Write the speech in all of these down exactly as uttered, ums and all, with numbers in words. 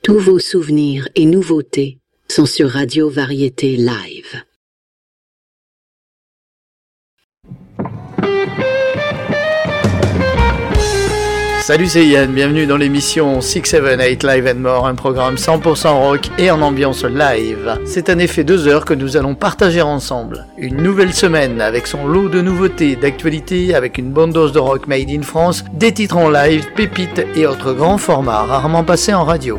Tous vos souvenirs et nouveautés sont sur Radio Variété Live. Salut, c'est Yann, bienvenue dans l'émission six sept huit Live and More, un programme cent pour cent rock et en ambiance live. C'est en effet deux heures que nous allons partager ensemble. Une nouvelle semaine avec son lot de nouveautés, d'actualités, avec une bonne dose de rock made in France, des titres en live, pépites et autres grands formats rarement passés en radio.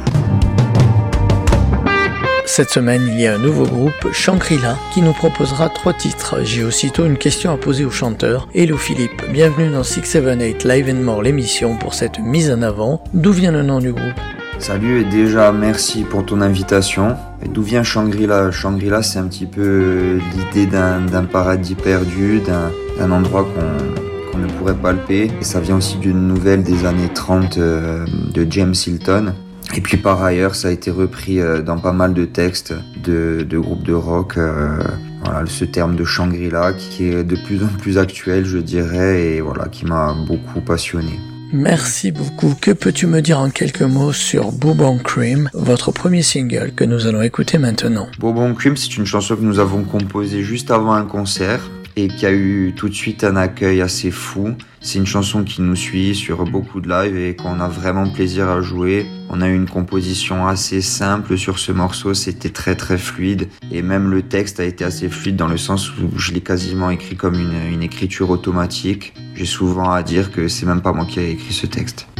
Cette semaine, il y a un nouveau groupe, Shangri-La, qui nous proposera trois titres. J'ai aussitôt une question à poser au chanteur. Hello Philippe, bienvenue dans six sept huit Live and More, l'émission pour cette mise en avant. D'où vient le nom du groupe ? Salut et déjà merci pour ton invitation. Et d'où vient Shangri-La ? Shangri-La, c'est un petit peu l'idée d'un, d'un paradis perdu, d'un, d'un endroit qu'on, qu'on ne pourrait palper. Et ça vient aussi d'une nouvelle des années trente euh, de James Hilton. Et puis par ailleurs, ça a été repris euh, dans pas mal de textes de, de groupes de rock. Euh, voilà, ce terme de Shangri-La qui est de plus en plus actuel, je dirais, et voilà, qui m'a beaucoup passionné. Merci beaucoup. Que peux-tu me dire en quelques mots sur Bourbon Cream, votre premier single que nous allons écouter maintenant ? Bourbon Cream, c'est une chanson que nous avons composée juste avant un concert et qui a eu tout de suite un accueil assez fou. C'est une chanson qui nous suit sur beaucoup de lives et qu'on a vraiment plaisir à jouer. On a eu une composition assez simple sur ce morceau, c'était très très fluide. Et même le texte a été assez fluide dans le sens où je l'ai quasiment écrit comme une, une écriture automatique. J'ai souvent à dire que c'est même pas moi qui ai écrit ce texte.